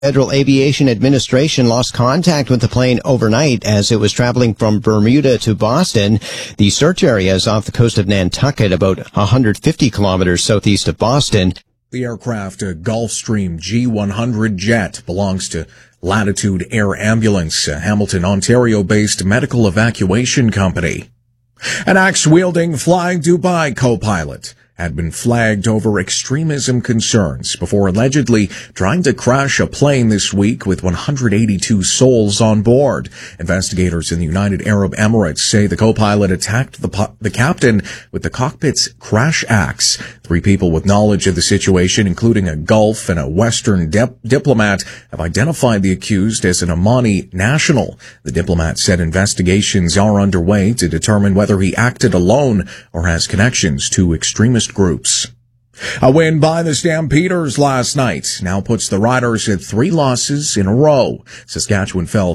Federal Aviation Administration lost contact with the plane overnight as it was traveling from Bermuda to Boston. The search area is off the coast of Nantucket, about 150 kilometers southeast of Boston. The aircraft, a Gulfstream G100 jet, belongs to Latitude Air Ambulance, a Hamilton, Ontario-based medical evacuation company. An axe-wielding Flying Dubai co-pilot had been flagged over extremism concerns before allegedly trying to crash a plane this week with 182 souls on board. Investigators in the United Arab Emirates say the co-pilot attacked the captain with the cockpit's crash axe. 3 people with knowledge of the situation, including a Gulf and a Western diplomat, have identified the accused as an Omani national. The diplomat said investigations are underway to determine whether he acted alone or has connections to extremist groups. A win by the Stampeders last night now puts the Riders at 3 losses in a row. Saskatchewan fell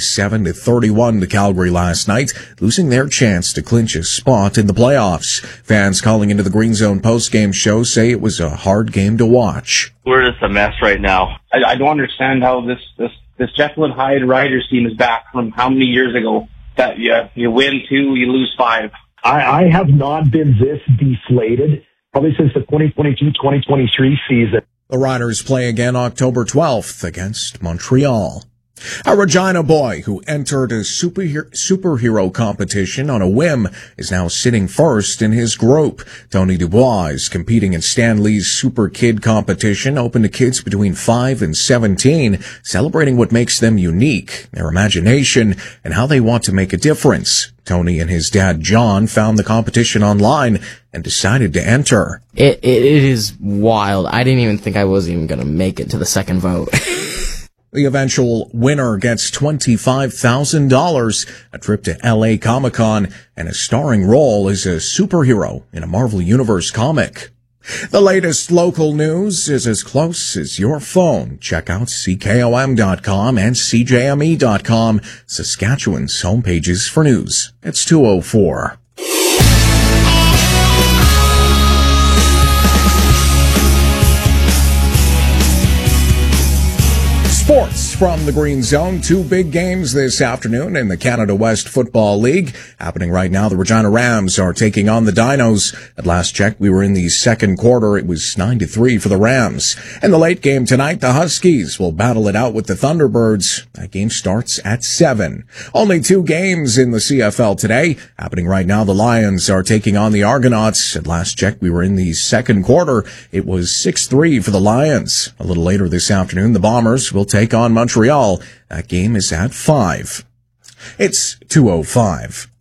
37-31 to Calgary last night, losing their chance to clinch a spot in the playoffs. Fans calling into the Green Zone postgame show say it was a hard game to watch. We're just a mess right now. I don't understand how this Jekyll and Hyde Riders team is back from how many years ago that you win 2, you lose 5. I have not been this deflated probably since the 2022-2023 season. The Riders play again October 12th against Montreal. A Regina boy who entered a superhero competition on a whim is now sitting first in his group. Tony Dubois is competing in Stan Lee's Super Kid competition, open to kids between 5 and 17, celebrating what makes them unique, their imagination, and how they want to make a difference. Tony and his dad, John, found the competition online and decided to enter. It is wild. I didn't even think I was even going to make it to the second vote. The eventual winner gets $25,000, a trip to LA Comic-Con, and a starring role as a superhero in a Marvel Universe comic. The latest local news is as close as your phone. Check out CKOM.com and CJME.com, Saskatchewan's homepages for news. It's 2:04. Sports from the Green Zone. 2 big games this afternoon in the Canada West Football League. Happening right now, the Regina Rams are taking on the Dinos. At last check, we were in the second quarter. It was 9-3 for the Rams. And the late game tonight, the Huskies will battle it out with the Thunderbirds. That game starts at 7. Only 2 games in the CFL today. Happening right now, the Lions are taking on the Argonauts. At last check, we were in the second quarter. It was 6-3 for the Lions. A little later this afternoon, the Bombers will take on Montreal. That game is at 5. It's 2:05.